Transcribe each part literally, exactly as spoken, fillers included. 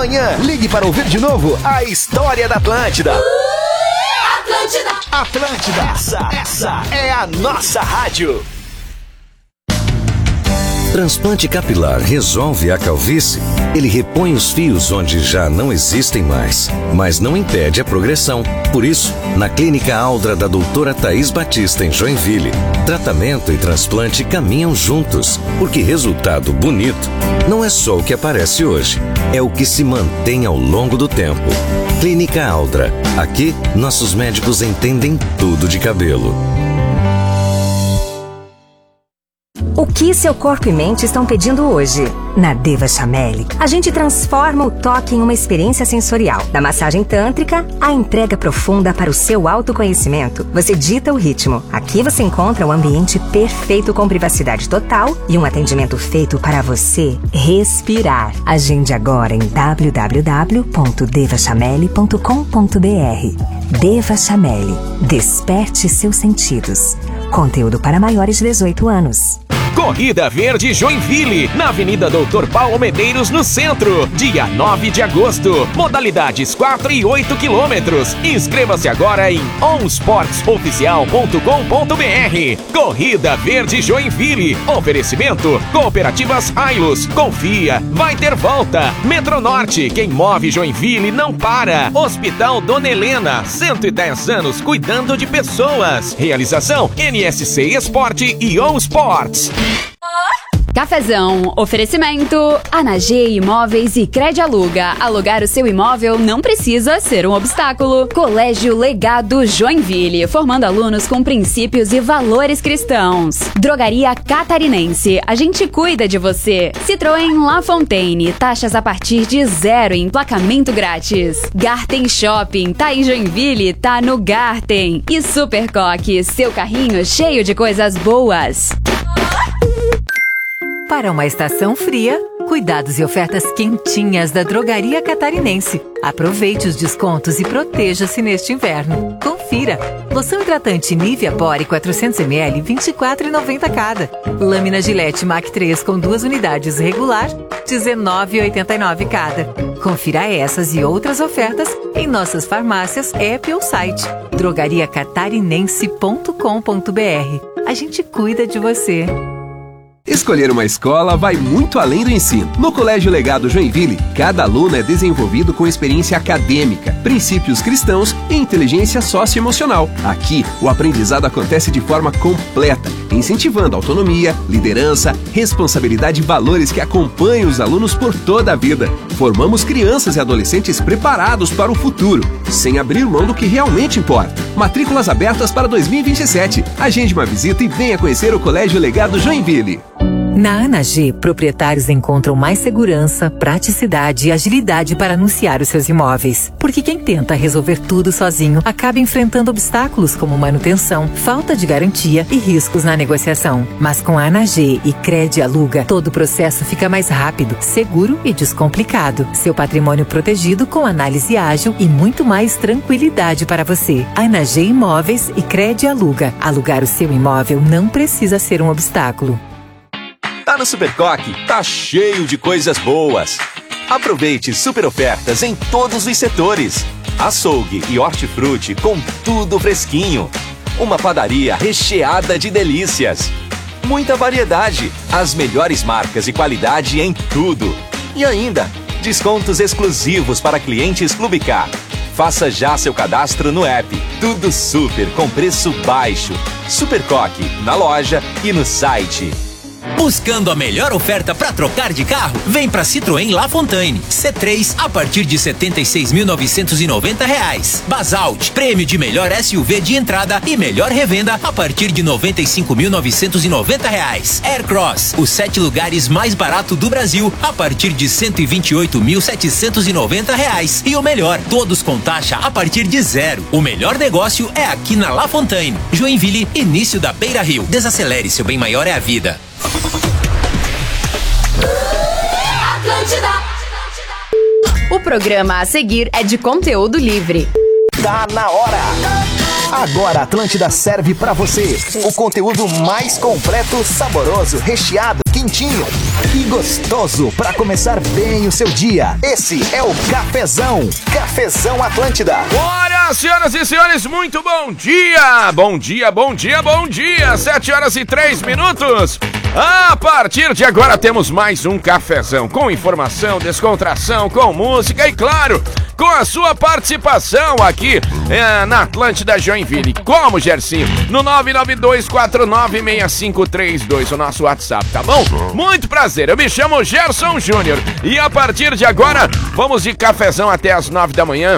Amanhã, ligue para ouvir de novo a história da Atlântida. Atlântida! Atlântida, essa, essa é a nossa rádio. Transplante capilar resolve a calvície? Ele repõe os fios onde já não existem mais, mas não impede a progressão. Por isso, na Clínica Aldra da doutora Thaís Batista, em Joinville, tratamento e transplante caminham juntos, porque resultado bonito não é só o que aparece hoje, é o que se mantém ao longo do tempo. Clínica Aldra. Aqui, nossos médicos entendem tudo de cabelo. O que seu corpo e mente estão pedindo hoje? Na Deva Chameli, a gente transforma o toque em uma experiência sensorial. Da massagem tântrica à entrega profunda para o seu autoconhecimento, você dita o ritmo. Aqui você encontra um ambiente perfeito com privacidade total e um atendimento feito para você respirar. Agende agora em w w w ponto deva chameli ponto com ponto b r. Deva Chameli. Desperte seus sentidos. Conteúdo para maiores de dezoito anos. Corrida Verde Joinville, na Avenida Doutor Paulo Medeiros, no centro, dia nove de agosto. Modalidades quatro e oito quilômetros. Inscreva-se agora em on sports oficial ponto com ponto b r. Corrida Verde Joinville. Oferecimento: Cooperativas Ailos. Confia, vai ter volta. Metronorte, quem move Joinville não para. Hospital Dona Helena, cento e dez anos cuidando de pessoas. Realização: N S C Esporte e On Sports. Cafezão, oferecimento Anagê Imóveis e Crede Aluga. Alugar o seu imóvel não precisa ser um obstáculo. Colégio Legado Joinville, formando alunos com princípios e valores cristãos. Drogaria Catarinense, a gente cuida de você. Citroën La Fontaine, taxas a partir de zero e emplacamento grátis. Garten Shopping, tá em Joinville, tá no Garten. E Supercoque, seu carrinho cheio de coisas boas. Para uma estação fria, cuidados e ofertas quentinhas da Drogaria Catarinense. Aproveite os descontos e proteja-se neste inverno. Confira! Loção hidratante Nivea Pore quatrocentos mililitros, vinte e quatro reais e noventa centavos cada. Lâmina Gillette Mac três com duas unidades regular, dezenove reais e oitenta e nove centavos cada. Confira essas e outras ofertas em nossas farmácias, app ou site drogaria catarinense ponto com ponto b r. A gente cuida de você. Escolher uma escola vai muito além do ensino. No Colégio Legado Joinville, cada aluno é desenvolvido com experiência acadêmica, princípios cristãos e inteligência socioemocional. Aqui, o aprendizado acontece de forma completa, incentivando autonomia, liderança, responsabilidade e valores que acompanham os alunos por toda a vida. Formamos crianças e adolescentes preparados para o futuro, sem abrir mão do que realmente importa. Matrículas abertas para dois mil e vinte e sete. Agende uma visita e venha conhecer o Colégio Legado Joinville. Na Anagê, proprietários encontram mais segurança, praticidade e agilidade para anunciar os seus imóveis. Porque quem tenta resolver tudo sozinho acaba enfrentando obstáculos como manutenção, falta de garantia e riscos na negociação. Mas com a Anagê e Crede Aluga, todo o processo fica mais rápido, seguro e descomplicado. Seu patrimônio protegido com análise ágil e muito mais tranquilidade para você. Anagê Imóveis e Crede Aluga. Alugar o seu imóvel não precisa ser um obstáculo. Tá no Supercoque, tá cheio de coisas boas. Aproveite super ofertas em todos os setores. Açougue e hortifruti com tudo fresquinho. Uma padaria recheada de delícias. Muita variedade, as melhores marcas e qualidade em tudo. E ainda, descontos exclusivos para clientes Clube Car. Faça já seu cadastro no app. Tudo super com preço baixo. Supercoque, na loja e no site. Buscando a melhor oferta para trocar de carro? Vem para Citroën La Fontaine. C três a partir de setenta e seis mil novecentos e noventa reais. Basalt, prêmio de melhor S U V de entrada e melhor revenda a partir de noventa e cinco mil novecentos e noventa reais. Aircross, os sete lugares mais barato do Brasil a partir de cento e vinte e oito mil setecentos e noventa reais. E o melhor, todos com taxa a partir de zero. O melhor negócio é aqui na La Fontaine. Joinville, início da Beira Rio. Desacelere, seu bem maior é a vida. O programa a seguir é de conteúdo livre. Tá na hora. Agora a Atlântida serve pra você o conteúdo mais completo, saboroso, recheado, quentinho e gostoso pra começar bem o seu dia. Esse é o Cafezão. Cafezão Atlântida. Olha, senhoras e senhores, muito bom dia! Bom dia, bom dia, bom dia! Sete horas e três minutos. A partir de agora temos mais um Cafezão com informação, descontração, com música e, claro, com a sua participação aqui é, na Atlântida Joinville. Como, Gersinho? No nove nove dois quatro nove seis cinco três dois, o nosso WhatsApp, tá bom? Muito prazer, eu me chamo Gerson Júnior e a partir de agora vamos de Cafezão até as nove da manhã.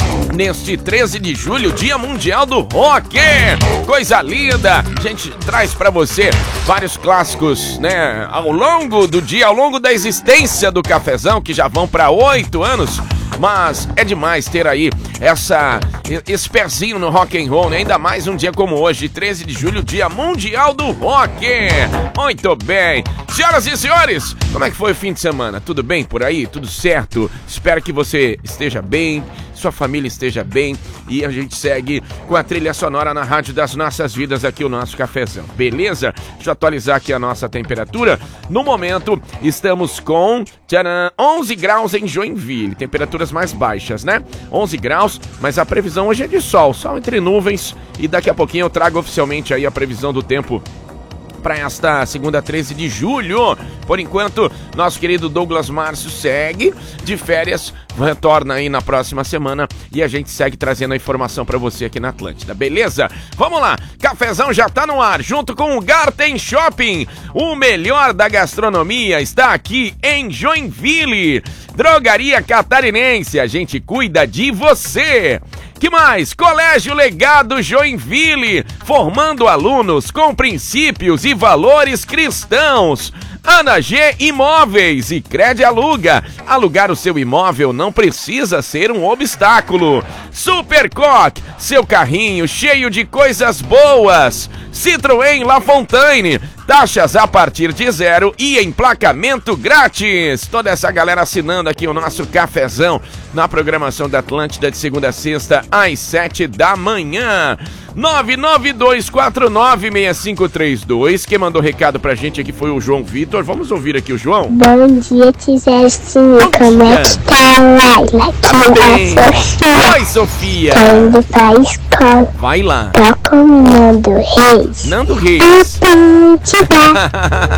Neste treze de julho, Dia Mundial do Rock. Coisa linda! A gente traz pra você vários clássicos, né? Ao longo do dia, ao longo da existência do Cafezão, que já vão pra oito anos. Mas é demais ter aí essa, esse pezinho no rock and roll, né? Ainda mais um dia como hoje, treze de julho, Dia Mundial do Rock. Muito bem. Senhoras e senhores, como é que foi o fim de semana? Tudo bem por aí? Tudo certo? Espero que você esteja bem, sua família esteja bem e a gente segue com a trilha sonora na Rádio das Nossas Vidas, aqui o nosso Cafezão, beleza? Deixa eu atualizar aqui a nossa temperatura. No momento, estamos com tcharam, onze graus em Joinville, temperaturas mais baixas, né? onze graus, mas a previsão hoje é de sol, sol entre nuvens, e daqui a pouquinho eu trago oficialmente aí a previsão do tempo para esta segunda, treze de julho. Por enquanto, nosso querido Douglas Márcio segue de férias, retorna aí na próxima semana e a gente segue trazendo a informação para você aqui na Atlântida, beleza? Vamos lá, Cafezão já tá no ar, junto com o Garten Shopping, o melhor da gastronomia está aqui em Joinville. Drogaria Catarinense, a gente cuida de você. Que mais? Colégio Legado Joinville, formando alunos com princípios e valores cristãos. Ana G Imóveis e Cred Aluga. Alugar o seu imóvel não precisa ser um obstáculo. Supercoque, seu carrinho cheio de coisas boas. Citroën La Fontaine, taxas a partir de zero e emplacamento grátis. Toda essa galera assinando aqui o nosso Cafezão na programação da Atlântida de segunda a sexta às sete da manhã. nove nove dois quatro nove seis cinco três dois. Quem mandou recado pra gente aqui foi o João Vitor. Vamos ouvir aqui o João. Bom dia, Tizerstinho. Como é que tá, Laila? Tá bem. Oi, Sofia. Tô indo pra escola. Vai lá. Tô com Nando Reis. Nando Reis. Atlântida.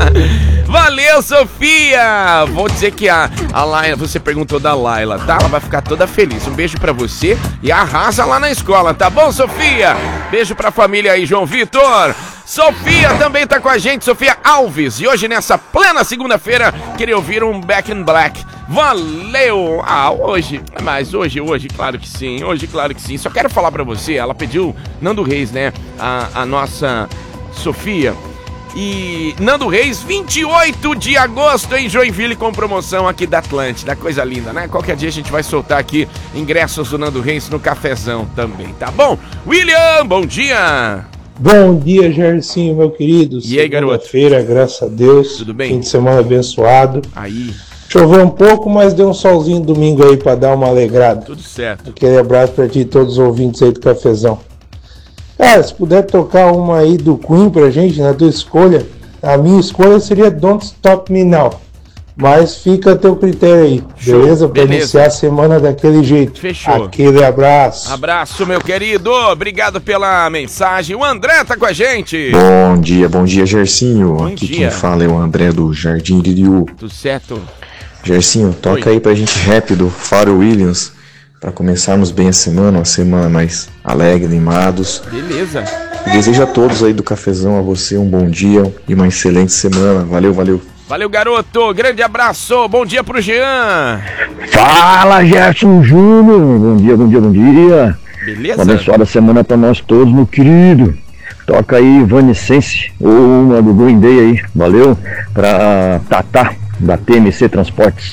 Valeu, Sofia. Vou dizer que a, a Laila, você perguntou da Laila, tá? Ela vai ficar toda feliz. Um beijo pra você e arrasa lá na escola, tá bom, Sofia? Beijo pra família aí, João Vitor. Sofia também tá com a gente, Sofia Alves. E hoje, nessa plena segunda-feira, queria ouvir um Back in Black. Valeu! Ah, hoje, mas hoje, hoje, claro que sim. Hoje, claro que sim. Só quero falar pra você, ela pediu Nando Reis, né? A, a nossa Sofia. E Nando Reis, vinte e oito de agosto em Joinville, com promoção aqui da Atlântida. Coisa linda, né? Qualquer dia a gente vai soltar aqui ingressos do Nando Reis no Cafezão também, tá bom? William, bom dia! Bom dia, Gersinho, meu querido. E aí, garoto? Segunda-feira, graças a Deus. Tudo bem? Fim de semana abençoado. Aí. Choveu um pouco, mas deu um solzinho domingo aí pra dar uma alegrada. Tudo certo. Aquele abraço pra ti e todos os ouvintes aí do Cafezão. Cara, se puder tocar uma aí do Queen pra gente, na tua escolha, a minha escolha seria Don't Stop Me Now. Mas fica a teu critério aí, Show, beleza? Pra beleza. iniciar a semana daquele jeito. Fechou. Aquele abraço. Abraço, meu querido. Obrigado pela mensagem. O André tá com a gente. Bom dia, bom dia, Gersinho. Bom Aqui dia. quem fala é o André do Jardim Iriu. Tudo certo? Gersinho, toca Oi. aí pra gente rap do Pharrell Williams, pra começarmos bem a semana, uma semana mais alegre, animados. Beleza. E desejo a todos aí do Cafezão, a você um bom dia e uma excelente semana. Valeu, valeu. Valeu, garoto. Grande abraço. Bom dia pro Jean. Fala, Gerson Júnior. Bom dia, bom dia, bom dia. Beleza? Uma abençoada semana pra nós todos, meu querido. Toca aí Evanescence, ou uma do Green Day aí. Valeu. Pra Tatá, da T M C Transportes.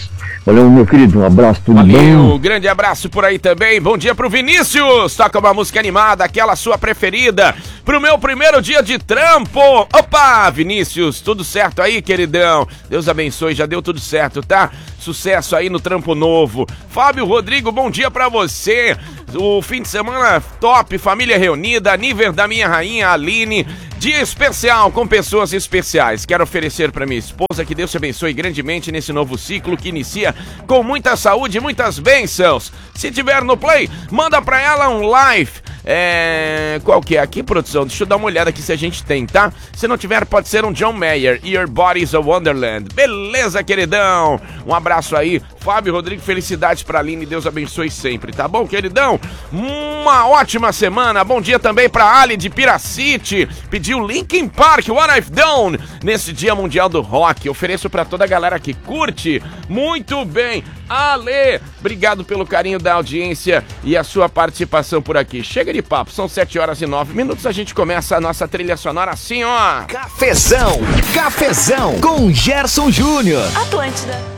Valeu, meu querido, um abraço, tudo Valeu, bem? um grande abraço por aí também. Bom dia pro Vinícius. Toca uma música animada, aquela sua preferida, pro meu primeiro dia de trampo. Opa, Vinícius, tudo certo aí, queridão? Deus abençoe, já deu tudo certo, tá? Sucesso aí no trampo novo. Fábio Rodrigo, bom dia pra você. O fim de semana top, família reunida, nível da minha rainha Aline. Dia especial com pessoas especiais. Quero oferecer para minha esposa que Deus te abençoe grandemente nesse novo ciclo que inicia com muita saúde e muitas bênçãos. Se tiver no play, manda para ela um live. É... Qual que é aqui, produção? Deixa eu dar uma olhada aqui se a gente tem, tá? Se não tiver, pode ser um John Mayer, Your Body's a Wonderland. Beleza, queridão? Um abraço aí. Fábio Rodrigo, felicidades pra Aline, Deus abençoe sempre, tá bom, queridão? Uma ótima semana. Bom dia também pra Ali de Piracite. Pediu Linkin Park, What I've Done, nesse Dia Mundial do Rock. Ofereço pra toda a galera que curte. Muito bem. Ale, obrigado pelo carinho da audiência e a sua participação por aqui. Chega de papo, são sete horas e nove minutos, a gente começa a nossa trilha sonora assim, ó. Cafezão, Cafezão, com Gerson Júnior. Atlântida.